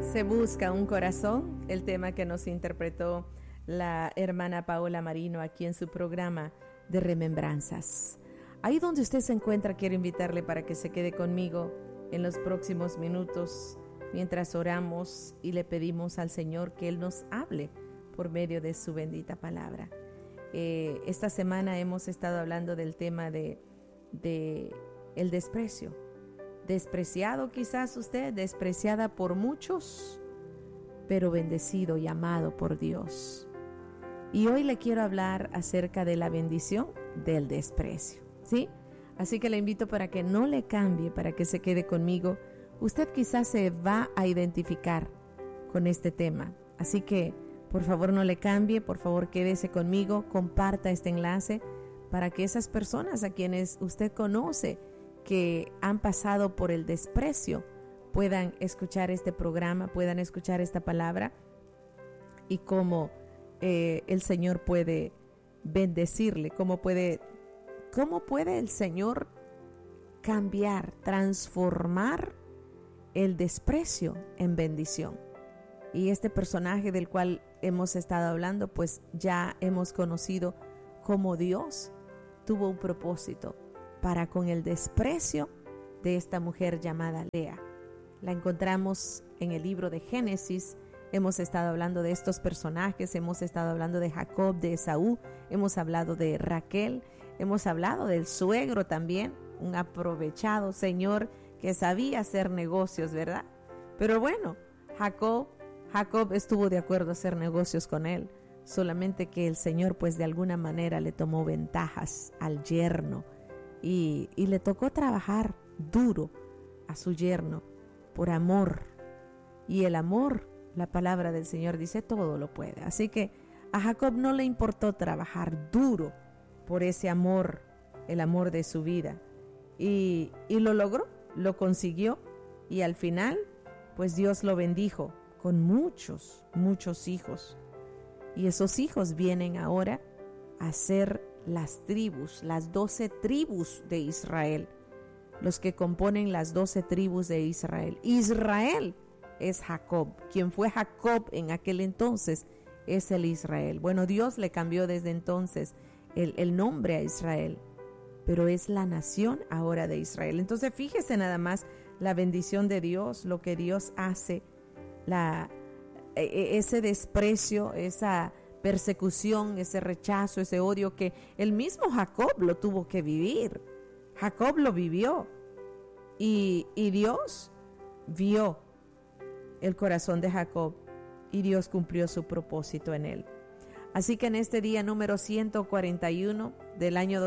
Se busca un corazón, el tema que nos interpretó la hermana Paola Marino aquí en su programa de Remembranzas. Ahí donde usted se encuentra, quiero invitarle para que se quede conmigo en los próximos minutos mientras oramos y le pedimos al Señor que Él nos hable por medio de su bendita palabra. Esta semana hemos estado hablando del tema de el desprecio. Despreciado quizás usted, despreciada por muchos, pero bendecido y amado por Dios. Y hoy le quiero hablar acerca de la bendición del desprecio, ¿sí? Así que le invito para que no le cambie, para que se quede conmigo. Usted quizás se va a identificar con este tema. Así que, por favor, no le cambie, por favor, quédese conmigo, comparta este enlace para que esas personas a quienes usted conoce que han pasado por el desprecio puedan escuchar este programa, puedan escuchar esta palabra y cómo el Señor puede bendecirle, cómo puede el Señor cambiar, transformar el desprecio en bendición. Y este personaje del cual hemos estado hablando, pues ya hemos conocido cómo Dios tuvo un propósito para con el desprecio de esta mujer llamada Lea. La encontramos en el libro de Génesis. Hemos estado hablando de estos personajes, hemos estado hablando de Jacob, de Esaú, hemos hablado de Raquel, hemos hablado del suegro también, un aprovechado señor que sabía hacer negocios, ¿verdad? Pero bueno, Jacob estuvo de acuerdo a hacer negocios con él, solamente que el Señor pues de alguna manera le tomó ventajas al yerno. Y le tocó trabajar duro a su yerno por amor. Y el amor, la palabra del Señor dice, todo lo puede. Así que a Jacob no le importó trabajar duro por ese amor, el amor de su vida. Y lo logró, lo consiguió. Y al final, pues Dios lo bendijo con muchos, muchos hijos. Y esos hijos vienen ahora a ser las tribus, las 12 tribus de Israel, los que componen las 12 tribus de Israel. Israel es Jacob, quien fue Jacob en aquel entonces es el Israel. Bueno, Dios le cambió desde entonces el nombre a Israel, pero es la nación ahora de Israel. Entonces fíjese nada más la bendición de Dios, lo que Dios hace, ese desprecio, esa persecución, ese rechazo, ese odio que el mismo Jacob lo tuvo que vivir. Jacob lo vivió y Dios vio el corazón de Jacob y Dios cumplió su propósito en él. Así que en este día número 141 del año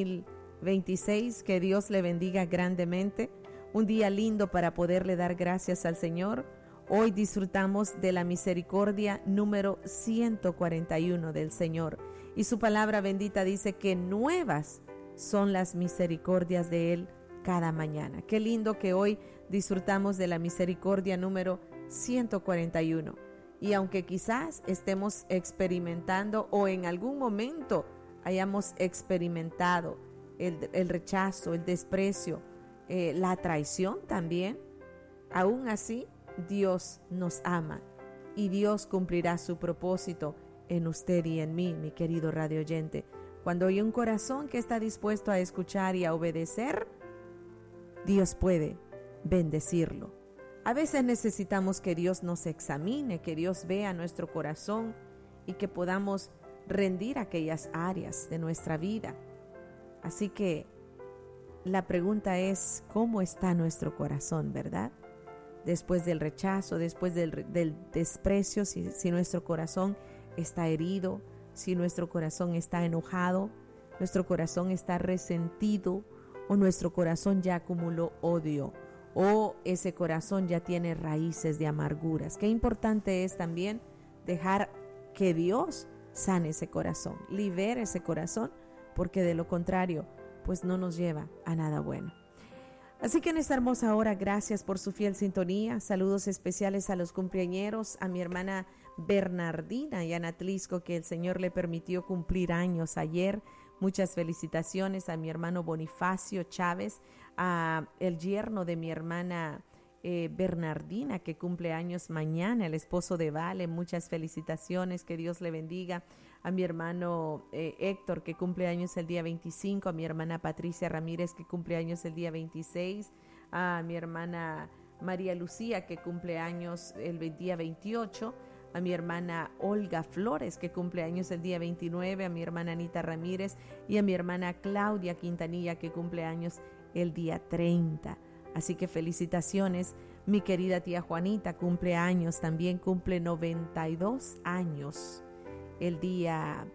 2026, que Dios le bendiga grandemente, un día lindo para poderle dar gracias al Señor. Hoy disfrutamos de la misericordia número 141 del Señor. Y su palabra bendita dice que nuevas son las misericordias de Él cada mañana. Qué lindo que hoy disfrutamos de la misericordia número 141. Y aunque quizás estemos experimentando o en algún momento hayamos experimentado el rechazo, el desprecio, la traición también, aún así, Dios nos ama y Dios cumplirá su propósito en usted y en mí, mi querido radio oyente. Cuando hay un corazón que está dispuesto a escuchar y a obedecer, Dios puede bendecirlo. A veces necesitamos que Dios nos examine, que Dios vea nuestro corazón y que podamos rendir aquellas áreas de nuestra vida. Así que la pregunta es, ¿cómo está nuestro corazón, verdad? Después del rechazo, después del desprecio, si nuestro corazón está herido, si nuestro corazón está enojado, nuestro corazón está resentido o nuestro corazón ya acumuló odio o ese corazón ya tiene raíces de amarguras. Qué importante es también dejar que Dios sane ese corazón, libere ese corazón, porque de lo contrario, pues no nos lleva a nada bueno. Así que en esta hermosa hora, gracias por su fiel sintonía. Saludos especiales a los cumpleañeros, a mi hermana Bernardina y a Natlisco, que el Señor le permitió cumplir años ayer. Muchas felicitaciones a mi hermano Bonifacio Chávez, a el yerno de mi hermana Bernardina, que cumple años mañana, el esposo de Vale, muchas felicitaciones, que Dios le bendiga. A mi hermano Héctor, que cumple años el día 25, a mi hermana Patricia Ramírez, que cumple años el día 26, a mi hermana María Lucía, que cumple años el día 28, a mi hermana Olga Flores, que cumple años el día 29, a mi hermana Anita Ramírez y a mi hermana Claudia Quintanilla, que cumple años el día 30. Así que felicitaciones. Mi querida tía Juanita cumple años, también cumple 92 años. El día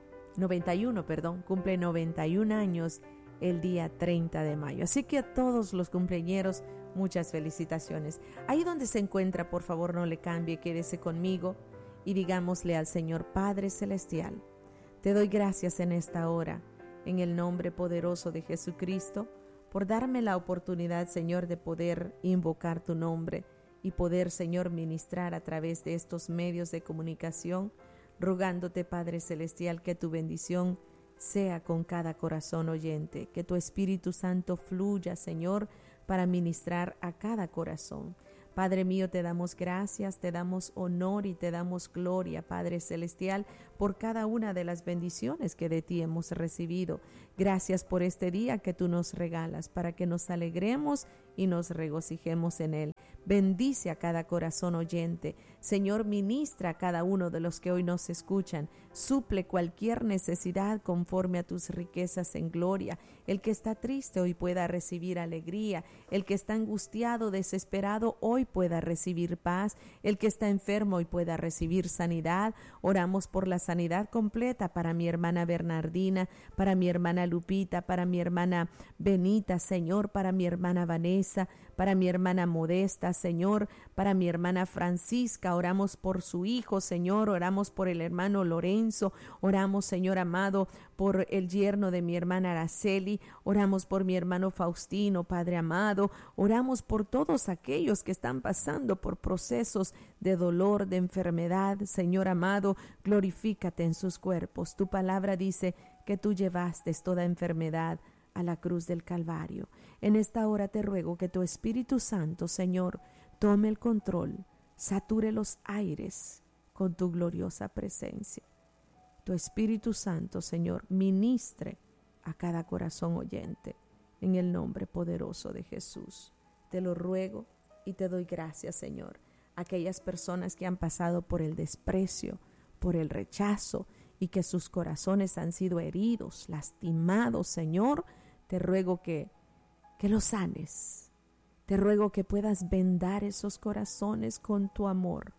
91, cumple 91 años el día 30 de mayo. Así que a todos los cumpleañeros, muchas felicitaciones. Ahí donde se encuentra, por favor, no le cambie, quédese conmigo y digámosle al Señor: Padre Celestial, te doy gracias en esta hora, en el nombre poderoso de Jesucristo, por darme la oportunidad, Señor, de poder invocar tu nombre y poder, Señor, ministrar a través de estos medios de comunicación, rogándote, Padre Celestial, que tu bendición sea con cada corazón oyente, que tu Espíritu Santo fluya, Señor, para ministrar a cada corazón. Padre mío, te damos gracias, te damos honor y te damos gloria, Padre Celestial, por cada una de las bendiciones que de ti hemos recibido. Gracias por este día que tú nos regalas, para que nos alegremos y nos regocijemos en él. Bendice a cada corazón oyente. Señor, ministra a cada uno de los que hoy nos escuchan. Suple cualquier necesidad conforme a tus riquezas en gloria. El que está triste hoy pueda recibir alegría. El que está angustiado, desesperado, hoy pueda recibir paz. El que está enfermo hoy pueda recibir sanidad. Oramos por la sanidad completa para mi hermana Bernardina, para mi hermana Lupita, para mi hermana Benita, Señor, para mi hermana Vanessa, para mi hermana Modesta, Señor, para mi hermana Francisca. Oramos por su hijo, Señor. Oramos por el hermano Lorenzo. Oramos, Señor amado, por el yerno de mi hermana Araceli. Oramos por mi hermano Faustino, Padre amado. Oramos por todos aquellos que están pasando por procesos de dolor, de enfermedad. Señor amado, glorifícate en sus cuerpos. Tu palabra dice que tú llevaste toda enfermedad a la cruz del Calvario. En esta hora te ruego que tu Espíritu Santo, Señor, tome el control, sature los aires con tu gloriosa presencia. Tu Espíritu Santo, Señor, ministre a cada corazón oyente, en el nombre poderoso de Jesús. Te lo ruego y te doy gracias, Señor. Aquellas personas que han pasado por el desprecio, por el rechazo, y que sus corazones han sido heridos, lastimados, Señor, te ruego que los sanes. Te ruego que puedas vendar esos corazones con tu amor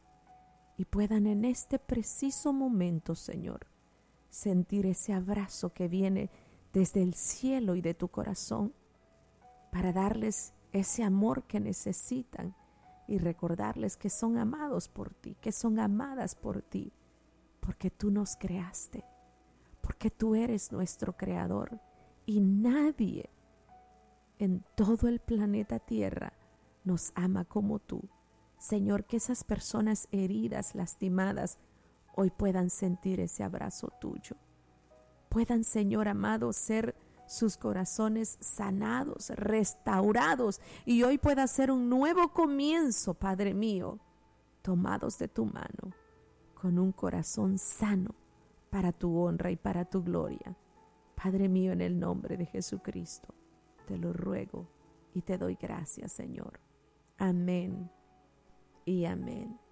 y puedan en este preciso momento, Señor, sentir ese abrazo que viene desde el cielo y de tu corazón para darles ese amor que necesitan y recordarles que son amados por ti, que son amadas por ti, porque tú nos creaste, porque tú eres nuestro creador y nadie en todo el planeta Tierra nos ama como tú. Señor, que esas personas heridas, lastimadas, hoy puedan sentir ese abrazo tuyo. Puedan, Señor amado, ser sus corazones sanados, restaurados, y hoy pueda ser un nuevo comienzo, Padre mío, tomados de tu mano, con un corazón sano para tu honra y para tu gloria. Padre mío, en el nombre de Jesucristo, te lo ruego y te doy gracias, Señor. Amén y amén.